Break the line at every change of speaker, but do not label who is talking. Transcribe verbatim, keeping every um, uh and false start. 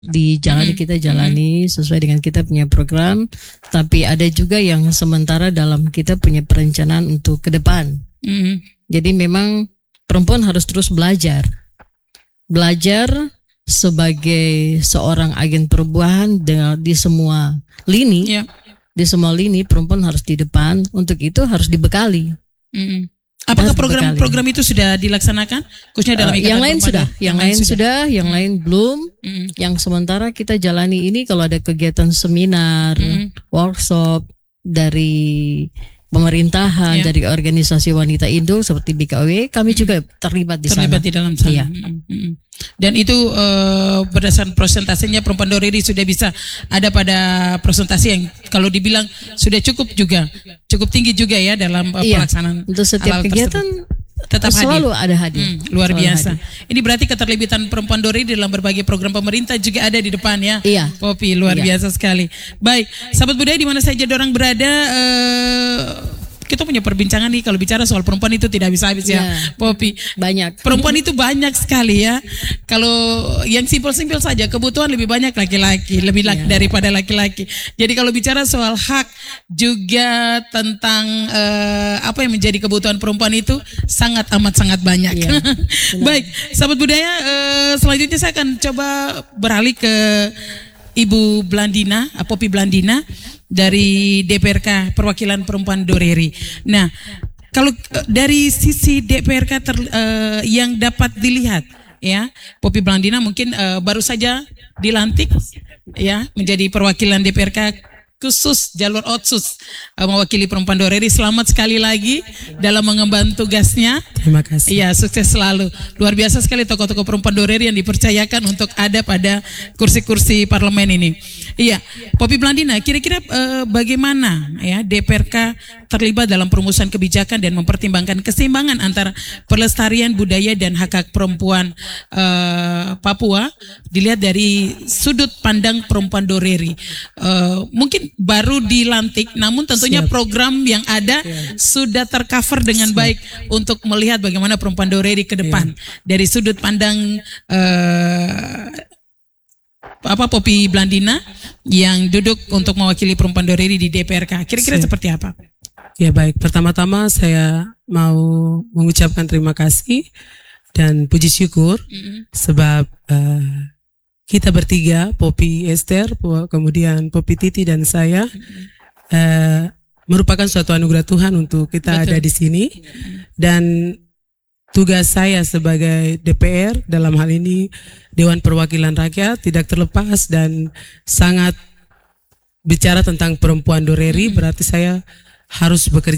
di jalan
Mm-mm.
kita jalani sesuai dengan kita punya program, tapi ada juga yang sementara dalam kita punya perencanaan untuk ke depan.
Mm-mm.
Jadi memang perempuan harus terus belajar. Belajar sebagai seorang agen perubahan dengan di semua lini.
Yeah.
Di semua lini perempuan harus di depan. Untuk itu harus dibekali.
Mm-mm. Apakah program-program itu sudah dilaksanakan? Khususnya dalam
Uh,
ikatan
yang lain
perempuan
sudah,
dan-
yang lain sudah, yang
Mm.
lain belum.
Mm.
Yang sementara kita jalani ini kalau ada kegiatan seminar,
Mm.
workshop dari pemerintahan,
Ya.
dari organisasi wanita Indo seperti B K W, kami juga terlibat di
terlibat
sana.
di dalam sana.
Iya.
Mm, mm, mm. Dan itu eh, berdasarkan persentasenya perempuan Doreri sudah bisa ada pada presentasi yang kalau dibilang sudah cukup juga, cukup tinggi juga ya dalam eh,
Iya.
pelaksanaan.
Untuk setiap
hal-hal
kegiatan
tersebut. Tetap
selalu
hadir.
ada hadir.
Hmm, luar
Selalu
biasa.
hadir.
Ini berarti keterlibatan perempuan Doreri dalam berbagai program pemerintah juga ada di depan ya.
Iya.
Popi luar
Iya.
biasa sekali. Baik, sahabat budaya di mana saja dorang berada, eh, kita punya perbincangan nih kalau bicara soal perempuan itu tidak habis-habis ya,
Iya.
Popi.
Banyak.
Perempuan itu banyak sekali ya. Kalau yang simpel-simpel saja, kebutuhan lebih banyak laki-laki, lebih laki
Ya.
daripada laki-laki. Jadi kalau bicara soal hak juga tentang eh, apa yang menjadi kebutuhan perempuan itu sangat amat sangat banyak.
Ya,
Baik, sahabat budaya, eh, selanjutnya saya akan coba beralih ke Ibu Blandina, Popi Blandina dari D P R K Perwakilan Perempuan Doreri. Nah, kalau eh, dari sisi D P R K ter, eh, yang dapat dilihat, ya, Popi Blandina mungkin eh, baru saja dilantik, ya, menjadi perwakilan D P R K khusus jalur Otsus eh, mewakili Perempuan Doreri. Selamat sekali lagi dalam mengemban tugasnya.
Terima kasih.
Iya, sukses selalu. Luar biasa sekali tokoh-tokoh perempuan Doreri yang dipercayakan untuk ada pada kursi-kursi parlemen ini. Iya, Popi Blandina, kira-kira eh, bagaimana ya D P R K terlibat dalam perumusan kebijakan dan mempertimbangkan keseimbangan antara pelestarian budaya dan hak-hak perempuan eh, Papua dilihat dari sudut pandang perempuan Doreri. Eh, mungkin baru dilantik, namun tentunya
Siap.
program yang ada sudah tercover dengan baik untuk melihat bagaimana perempuan Doreri ke depan dari sudut pandang eh, apa Popi Blandina yang duduk untuk mewakili perempuan Doreri di D P R K. Kira-kira
Siap.
seperti apa?
Ya baik, pertama-tama saya mau mengucapkan terima kasih dan puji syukur
Mm-mm.
sebab eh, kita bertiga, Popi Esther, Po- kemudian Popi Titi dan saya eh, merupakan suatu anugerah Tuhan untuk kita
Betul.
ada di sini. Dan tugas saya sebagai D P R dalam hal ini Dewan Perwakilan Rakyat tidak terlepas dan sangat bicara tentang perempuan Doreri, berarti saya harus bekerja